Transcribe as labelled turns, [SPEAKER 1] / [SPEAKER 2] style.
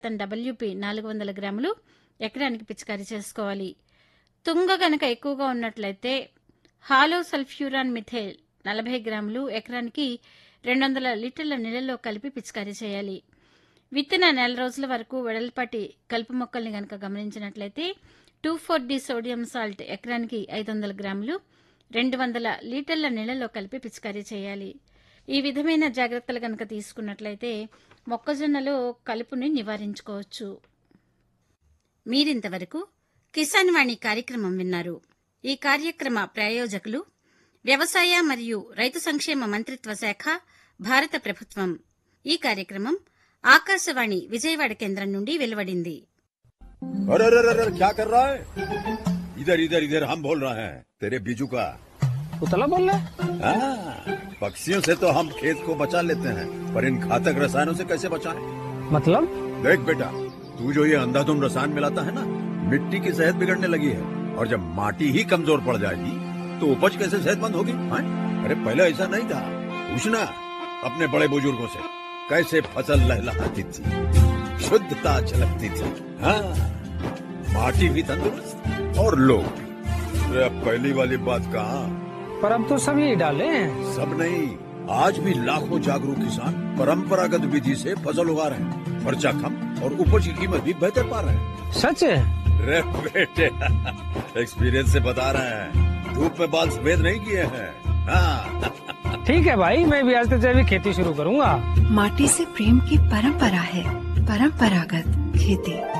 [SPEAKER 1] WP 400 గ్రాములు ఎకరానికి పిచికారీ చేసుకోవాలి. తుంగ గనక ఎక్కువగా ఉన్నట్లయితే హాలో సల్ఫ్యూరాన్ మిథైల్ 40 గ్రాములు ఎకరానికి 200 లీటర్ల నీళ్లలో కలిపి పిచికారీ చేయాలి. విత్తిన నెల రోజుల వరకు వెడల్పాటి కలుపు మొక్కల్ని గనక గమనించినట్లయితే 2,4-D సోడియం సాల్ట్ ఎకరానికి 500 గ్రాములు 200 లీటర్ల నీళ్లలో కలిపి పిచికారీ చేయాలి. ఈ విధమైన జాగ్రత్తలు గనక తీసుకున్నట్లయితే మొక్కజొన్నలో కలుపుని నివారించుకోవచ్చు. మీరింతవరకు కిసాన్ వాణి కార్యక్రమం విన్నారు. ఈ కార్యక్రమ ప్రాయోజకులు వ్యవసాయ మరియు రైతు సంక్షేమ మంత్రిత్వ శాఖ, భారత ప్రభుత్వం. ఈ కార్యక్రమం ఆకాశవాణి విజయవాడ కేంద్రం నుండి వెలువడింది.
[SPEAKER 2] अरे अरे अरे क्या कर रहा है? इधर इधर इधर हम बोल रहे हैं तेरे बीजू का।
[SPEAKER 3] उतला बोल रहा है?
[SPEAKER 2] पक्षियों से तो हम खेत को बचा लेते हैं, पर इन घातक रसायनों से कैसे बचाएं?
[SPEAKER 3] मतलब?
[SPEAKER 2] देख बेटा, तू जो ये अंधाधुंध रसायन मिलाता है ना, मिट्टी की सेहत बिगड़ने लगी है। और जब माटी ही कमजोर पड़ जाएगी तो उपज कैसे सेहतमंद होगी? अरे पहले ऐसा नहीं था। पूछना अपने बड़े बुजुर्गों से, कैसे फसल लहलहाती थी, शुद्धता झलकती थी। हाँ, माटी भी तंदुरुस्त और लोग भी। अरे अब पहली वाली बात कहाँ?
[SPEAKER 3] पर अब तो सब यही डाले हैं।
[SPEAKER 2] सब नहीं, आज भी लाखों जागरूक किसान परंपरागत विधि से फसल उगा रहे हैं। खर्चा कम और उपज की कीमत भी बेहतर पा रहे हैं।
[SPEAKER 3] सच है?
[SPEAKER 2] अरे बेटे, एक्सपीरियंस से बता रहे हैं, धूप में बाल सफेद नहीं किए हैं। हाँ।
[SPEAKER 3] ठीक है भाई, मैं भी आज से जैविक खेती शुरू करूंगा।
[SPEAKER 4] माटी से प्रेम की परंपरा है, परंपरागत खेती।